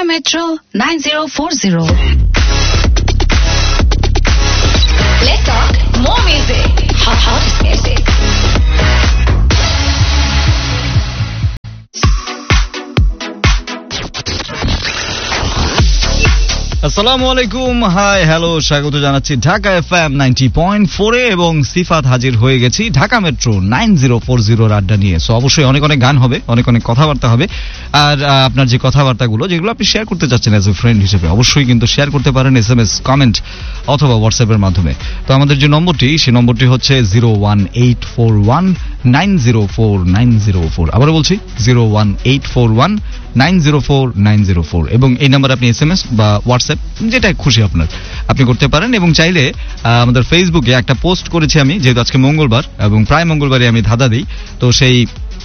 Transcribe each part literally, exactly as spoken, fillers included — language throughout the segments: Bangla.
Metro nine zero four zero. Let's talk more music. Hot, hottest music. আসসালামু আলাইকুম, হাই হ্যালো, স্বাগত জানাচ্ছি Dhaka FM ninety point four এ এবং সিফাত হাজির হয়ে গেছি Dhaka metro nine zero four জিরোর আড্ডা নিয়ে। সো অবশ্যই অনেক অনেক গান হবে, অনেক অনেক কথাবার্তা হবে। আর আপনার যে কথাবার্তাগুলো যেগুলো আপনি শেয়ার করতে চাচ্ছেন অ্যাজ এ ফ্রেন্ড হিসেবে, অবশ্যই কিন্তু শেয়ার করতে পারেন এস এম এস, কমেন্ট অথবা হোয়াটসঅ্যাপের মাধ্যমে। তো আমাদের যে নম্বরটি, সেই নম্বরটি হচ্ছে zero one eight four one nine zero four nine zero four. আবারও বলছি zero one eight four one nine zero four nine zero four, এবং এই নাম্বার আপনি এস এম এস বা হোয়াটসঅ্যাপ যেটা খুশি আপনার আপনি করতে পারেন। এবং চাইলে আমাদের ফেসবুকে একটা পোস্ট করেছি আমি, যেহেতু আজকে মঙ্গলবার এবং প্রায় মঙ্গলবারে আমি ধাঁধা দিই, তো সেই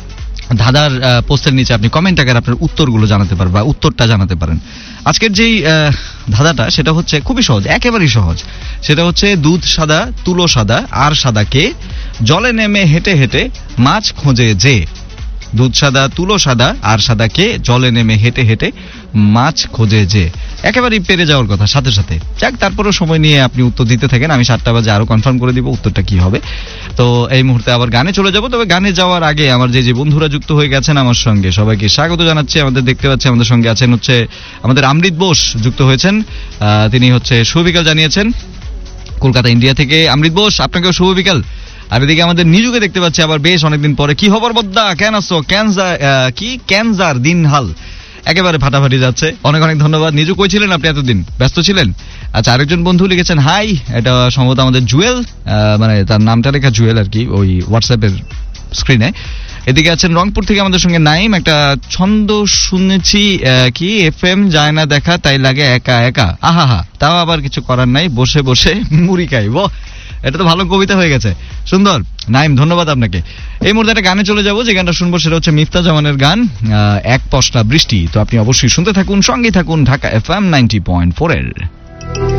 ধাঁধার পোস্টের নিচে আপনি কমেন্ট আকারে আপনার উত্তরগুলো জানাতে পারেন বা উত্তরটা জানাতে পারেন। আজকের যেই ধাঁধাটা সেটা হচ্ছে খুবই সহজ, একেবারেই সহজ। সেটা হচ্ছে দুধ সাদা তুলো সাদা আর সাদা কে, জলে নেমে হেঁটে হেঁটে মাছ খোঁজে যে। দুধ সাদা তুলো সাদা আর সাদা কে, জলে নেমে হেঁটে হেঁটে মাছ খোঁজে যে। একেবারেই পেরে যাওয়ার কথা সাথে সাথে। যাক, তারপরেও সময় নিয়ে আপনি উত্তর দিতে থাকেন, আমি সাতটা বাজে আরো কনফার্ম করে দিব উত্তরটা কি হবে। তো এই মুহূর্তে আবার গানে চলে যাব। তবে গানে যাওয়ার আগে আমার যে যে বন্ধুরা যুক্ত হয়ে গেছেন আমার সঙ্গে, সবাইকে স্বাগত জানাচ্ছি। আমাদের দেখতে পাচ্ছি আমাদের সঙ্গে আছেন হচ্ছে আমাদের আমৃত বোস যুক্ত হয়েছেন, তিনি হচ্ছে শুভ বিকাল জানিয়েছেন কলকাতা ইন্ডিয়া থেকে। আমৃত বোস, আপনাকেও শুভ বিকাল। আর এদিকে আমাদের নিজুকে দেখতে পাচ্ছি আবার বেশ অনেকদিন পরে। কি খবর বদ্দা, কেন আসছো? ক্যান্সার কি ক্যান্সার দিনহাল একেবারে ফাটাফাটি যাচ্ছে। অনেক অনেক ধন্যবাদ। নিজু কই ছিলেন আপনি এতদিন? ব্যস্ত ছিলেন? আচ্ছা, আরেকজন বন্ধু লিখেছেন হাই, এটা সম্ভবত আমাদের জুয়েল, মানে তার নামটা লেখা জুয়েল আর কি ওই হোয়াটসঅ্যাপের স্ক্রিনে। এদিকে আছেন রংপুর থেকে আমাদের সঙ্গে নাইম, একটা ছন্দ শুনেছি কি এফ এম যায় না দেখা, তাই লাগে একা একা, আহা হা, তাও আবার কিছু করার নাই, বসে বসে মুড়ি খাই। ও, এটা তো ভালো কবিতা হয়ে গেছে, সুন্দর নাইম, ধন্যবাদ আপনাকে। এই মুহূর্তে একটা গানে চলে যাবো, যে গানটা শুনবো সেটা হচ্ছে মিফতা জামানের গান এক পশলা বৃষ্টি। তো আপনি অবশ্যই শুনতে থাকুন, সঙ্গে থাকুন Dhaka F M ninety point four এর।